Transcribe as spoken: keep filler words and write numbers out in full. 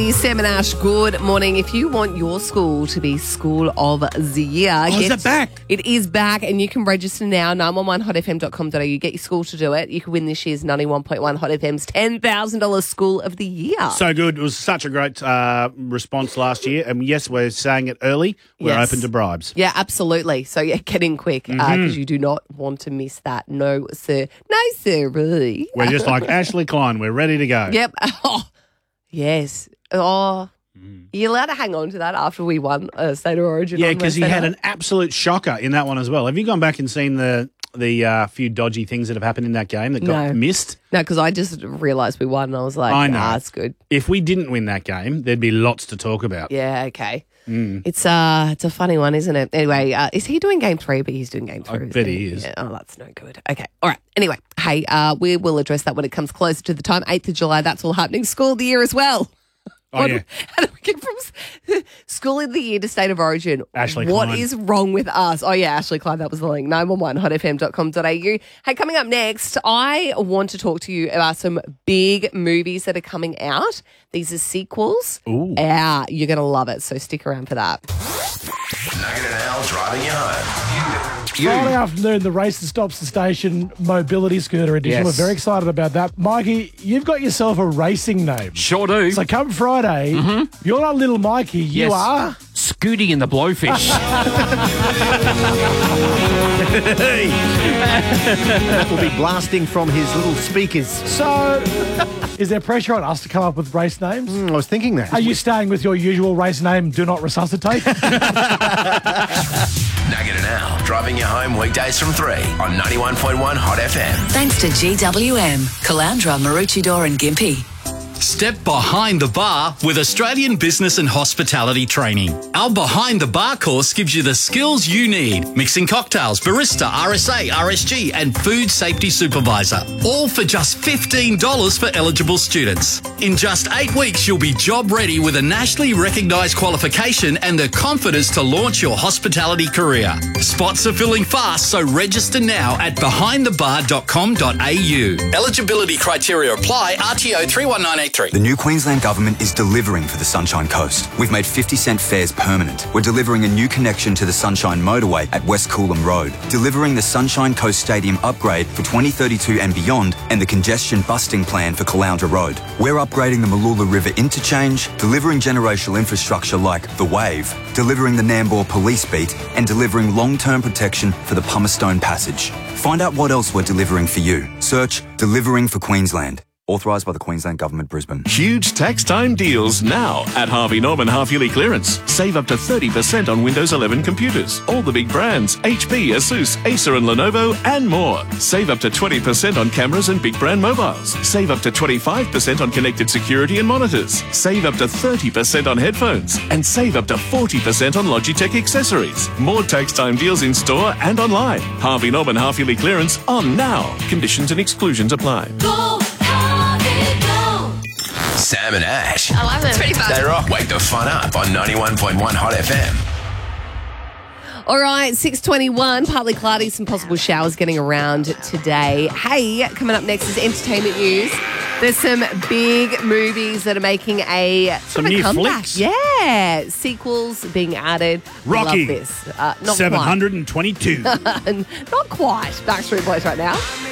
Sam and Ash, good morning. If you want your school to be School of the Year... Oh, is it back? It is back, and you can register now, nine one one hot f m dot com dot a u. Get your school to do it. You can win this year's ninety-one point one Hot F M's ten thousand dollars School of the Year. So good. It was such a great uh, response last year. And yes, we're saying it early. We're Yes. open to bribes. Yeah, absolutely. So, yeah, get in quick because Mm-hmm. uh, you do not want to miss that. No, sir. No, sirree. We're just like Ashley Klein. We're ready to go. Yep. Oh, yes. Oh, you're allowed to hang on to that after we won uh, State of Origin. Yeah, on because he Wednesday had night. an absolute shocker in that one as well. Have you gone back and seen the the uh, few dodgy things that have happened in that game that got No. missed? No, because I just realised we won and I was like, I know. ah, it's good. If we didn't win that game, there'd be lots to talk about. Yeah, okay. Mm. It's uh, it's a funny one, isn't it? Anyway, uh, is he doing game three? But he's doing game I three. bet isn't he is. Yeah, oh, that's no good. Okay, all right. Anyway, hey, uh, we will address that when it comes closer to the time. eighth of July, that's all happening. School of the Year as well. Oh, What- yeah. How do we get from s- School of the Year to State of Origin? Ashley What Klein. is wrong with us? Oh, yeah, Ashley Klein, that was the link. nine one one hot f m dot com dot a u. Hey, coming up next, I want to talk to you about some big movies that are coming out. These are sequels. Ooh. Yeah, you're going to love it, so stick around for that. Nugget and Al driving you home. Friday afternoon, the Race that Stops the Station Mobility Scooter Edition. Yes. We're very excited about that. Mikey, you've got yourself a racing name. Sure do. So come Friday, you're not little Mikey, you Yes. are. Scooty and the Blowfish. That will be blasting from his little speakers. So is there pressure on us to come up with race names? I was thinking that. Are you staying with your usual race name, Do Not Resuscitate? Nugget and Al driving you home weekdays from three on ninety-one point one Hot F M. Thanks to G W M, Caloundra, Maroochydore and Gympie. Step behind the bar with Australian Business and Hospitality Training. Our Behind the Bar course gives you the skills you need. Mixing cocktails, barista, R S A, R S G and food safety supervisor. All for just fifteen dollars for eligible students. In just eight weeks, you'll be job ready with a nationally recognised qualification and the confidence to launch your hospitality career. Spots are filling fast, so register now at behind the bar dot com dot a u. Eligibility criteria apply. R T O three one nine eight three. The new Queensland Government is delivering for the Sunshine Coast. We've made fifty cent fares permanent. We're delivering a new connection to the Sunshine Motorway at West Coolum Road, delivering the Sunshine Coast Stadium upgrade for twenty thirty-two and beyond, and the congestion busting plan for Caloundra Road. We're upgrading the Malula River interchange, delivering generational infrastructure like the Wave, delivering the Nambour Police Beat, and delivering long-term protection for the Pummerstone Passage. Find out what else we're delivering for you. Search Delivering for Queensland. Authorised by the Queensland Government, Brisbane. Huge tax time deals now at Harvey Norman half-yearly clearance. Save up to thirty percent on Windows eleven computers. All the big brands, H P, Asus, Acer and Lenovo and more. Save up to twenty percent on cameras and big brand mobiles. Save up to twenty-five percent on connected security and monitors. Save up to thirty percent on headphones. And save up to forty percent on Logitech accessories. More tax time deals in store and online. Harvey Norman half-yearly clearance on now. Conditions and exclusions apply. Go, Sam and Ash. I love it. It's pretty fun. They rock. Wake the fun up on ninety-one point one Hot F M. All right, six twenty-one, partly cloudy, some possible showers getting around today. Hey, coming up next is entertainment news. There's some big movies that are making a Some sort of a new comeback. flicks. Yeah, sequels being added. Rocky. Love this. Uh, not seven hundred twenty-two. quite. Not quite. Backstreet Boys right now.